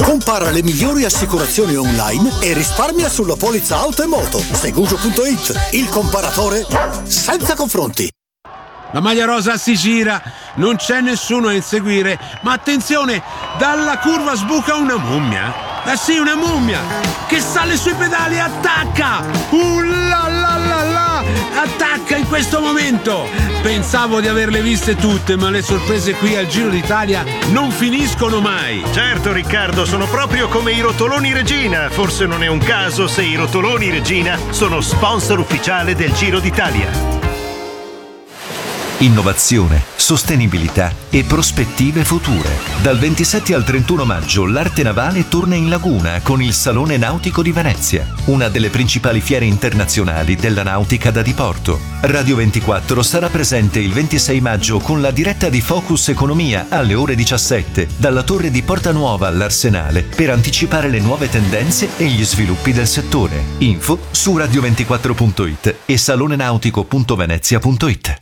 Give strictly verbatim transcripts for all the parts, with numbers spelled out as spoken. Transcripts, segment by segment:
Compara le migliori assicurazioni online e risparmia sulla polizza auto e moto. Segugio punto it, il comparatore senza confronti. La maglia rosa si gira, non c'è nessuno a inseguire, ma attenzione, dalla curva sbuca una mummia. Eh sì, una mummia che sale sui pedali e attacca. Uh la la la la, attacca in questo momento. Pensavo di averle viste tutte, ma le sorprese qui al Giro d'Italia non finiscono mai. Certo Riccardo, sono proprio come i rotoloni Regina. Forse non è un caso se i rotoloni Regina sono sponsor ufficiale del Giro d'Italia. Innovazione, sostenibilità e prospettive future. Dal ventisette al trentuno maggio l'Arte Navale torna in laguna con il Salone Nautico di Venezia, una delle principali fiere internazionali della nautica da diporto. Radio ventiquattro sarà presente il ventisei maggio con la diretta di Focus Economia alle ore diciassette dalla torre di Porta Nuova all'Arsenale per anticipare le nuove tendenze e gli sviluppi del settore. Info su radio ventiquattro punto it e salonenautico punto venezia punto it.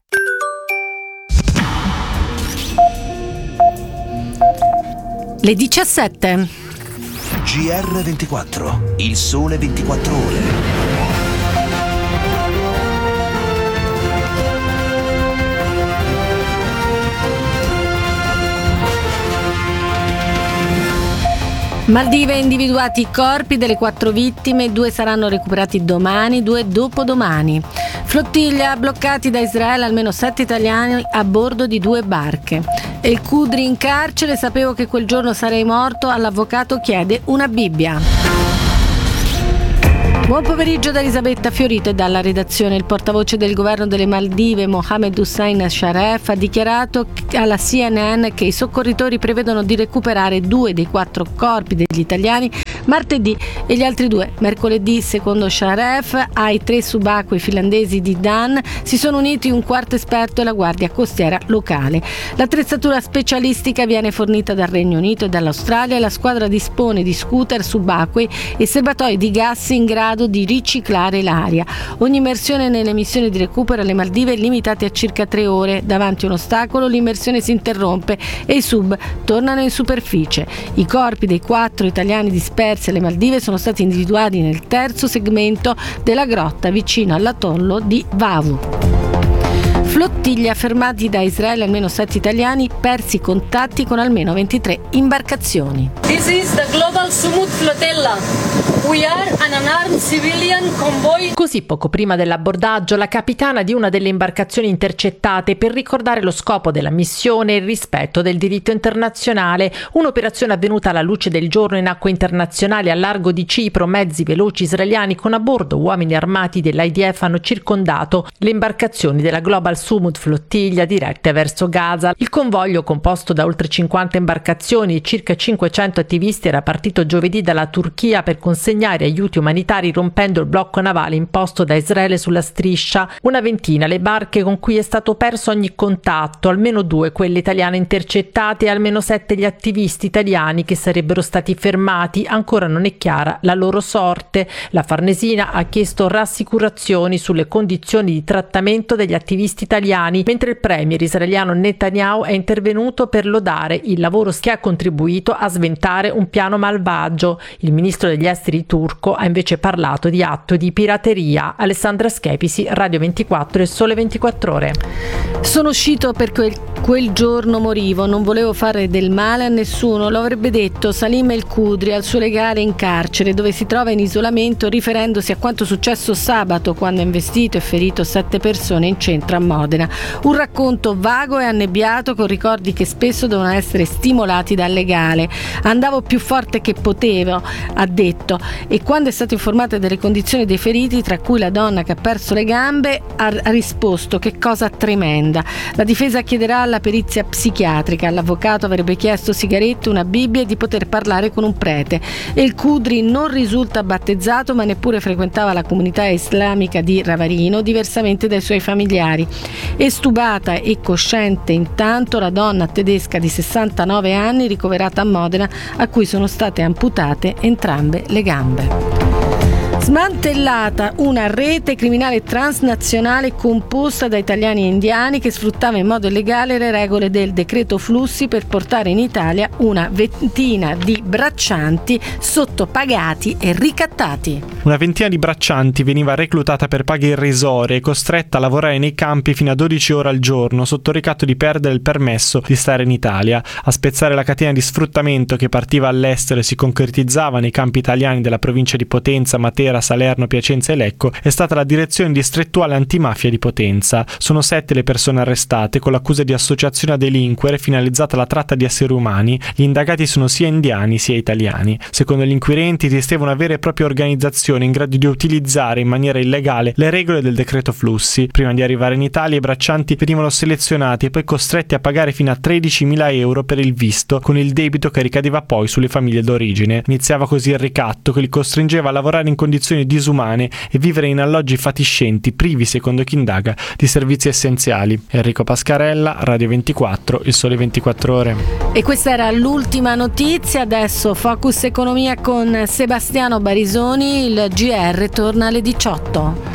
Le diciassette. G R ventiquattro, il sole ventiquattro ore. Maldive individuati i corpi delle quattro vittime, due saranno recuperati domani, due dopodomani. Flottiglia bloccati da Israele almeno sette italiani a bordo di due barche. El Khudri in carcere, sapevo che quel giorno sarei morto, all'avvocato chiede una Bibbia. Buon pomeriggio da Elisabetta Fiorito e dalla redazione. Il portavoce del governo delle Maldive, Mohammed Hussein Sharef, ha dichiarato alla C N N che i soccorritori prevedono di recuperare due dei quattro corpi degli italiani martedì e gli altri due mercoledì. Secondo Sharef, ai tre subacquei finlandesi di Dan si sono uniti un quarto esperto e la guardia costiera locale. L'attrezzatura specialistica viene fornita dal Regno Unito e dall'Australia e la squadra dispone di scooter subacquei e serbatoi di gas in grado di riciclare l'aria. Ogni immersione nelle missioni di recupero alle Maldive è limitata a circa tre ore. Davanti a un ostacolo l'immersione si interrompe e i sub tornano in superficie. I corpi dei quattro italiani dispersi alle Maldive sono stati individuati nel terzo segmento della grotta vicino all'atollo di Vavu. Flottiglia, fermati da Israele almeno sette italiani, persi contatti con almeno ventitré imbarcazioni. This is the Global Sumut Flotilla. We are an unarmed civilian convoy. Così poco prima dell'abbordaggio, la capitana di una delle imbarcazioni intercettate per ricordare lo scopo della missione e il rispetto del diritto internazionale. Un'operazione avvenuta alla luce del giorno in acque internazionali a largo di Cipro. Mezzi veloci israeliani con a bordo uomini armati dell'I D F hanno circondato le imbarcazioni della Global Sumut Flottiglia dirette verso Gaza. Il convoglio, composto da oltre cinquanta imbarcazioni e circa cinquecento attivisti, era partito giovedì dalla Turchia per consegnare aiuti umanitari rompendo il blocco navale imposto da Israele sulla striscia. Una ventina le barche con cui è stato perso ogni contatto, almeno due quelle italiane intercettate e almeno sette gli attivisti italiani che sarebbero stati fermati. Ancora non è chiara la loro sorte. La Farnesina ha chiesto rassicurazioni sulle condizioni di trattamento degli attivisti italiani, mentre il premier israeliano Netanyahu è intervenuto per lodare il lavoro che ha contribuito a sventare un piano malvagio. Il ministro degli esteri turco ha invece parlato di atto di pirateria. Alessandra Schepisi, Radio ventiquattro e Sole ventiquattro Ore. Sono uscito per quel, quel giorno morivo, non volevo fare del male a nessuno, lo avrebbe detto Salim El Khudri al suo legale in carcere, dove si trova in isolamento, riferendosi a quanto successo sabato quando ha investito e ferito sette persone in centro a Modena. Un racconto vago e annebbiato con ricordi che spesso devono essere stimolati dal legale. Andavo più forte che potevo, ha detto, e quando è stato informato delle condizioni dei feriti, tra cui la donna che ha perso le gambe, ha, ha risposto: che cosa tremenda. La difesa chiederà la perizia psichiatrica. L'avvocato avrebbe chiesto sigarette, una Bibbia e di poter parlare con un prete. El Khudri non risulta battezzato, ma neppure frequentava la comunità islamica di Ravarino, diversamente dai suoi familiari. Estubata e cosciente intanto la donna tedesca di sessantanove anni ricoverata a Modena, a cui sono state amputate entrambe le gambe. Smantellata una rete criminale transnazionale composta da italiani e indiani che sfruttava in modo illegale le regole del decreto flussi per portare in Italia una ventina di braccianti sottopagati e ricattati. Una ventina di braccianti veniva reclutata per paghe irrisorie e costretta a lavorare nei campi fino a dodici ore al giorno sotto ricatto di perdere il permesso di stare in Italia. A spezzare la catena di sfruttamento che partiva all'estero e si concretizzava nei campi italiani della provincia di Potenza, Matera, Salerno, Piacenza e Lecco è stata la direzione distrettuale antimafia di Potenza. Sono sette le persone arrestate con l'accusa di associazione a delinquere finalizzata alla tratta di esseri umani. Gli indagati sono sia indiani sia italiani. Secondo gli inquirenti esisteva una vera e propria organizzazione in grado di utilizzare in maniera illegale le regole del decreto flussi. Prima di arrivare in Italia i braccianti venivano selezionati e poi costretti a pagare fino a tredicimila euro per il visto, con il debito che ricadeva poi sulle famiglie d'origine. Iniziava così il ricatto che li costringeva a lavorare in condizioni disumane e vivere in alloggi fatiscenti, privi, secondo chi indaga, di servizi essenziali. Enrico Pascarella, Radio ventiquattro, Il Sole ventiquattro Ore. E questa era l'ultima notizia. Adesso Focus Economia con Sebastiano Barisoni. Il G R torna alle diciotto.